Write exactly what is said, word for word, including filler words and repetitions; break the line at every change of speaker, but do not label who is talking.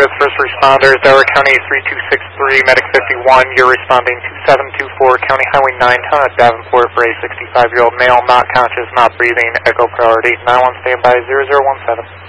with first responders, Delaware County three two six three, Medic fifty-one. You're responding to seven two four, County Highway nine, town of Davenport for a sixty-five-year-old male, not conscious, not breathing, echo priority. nine one standby, zero zero one seven.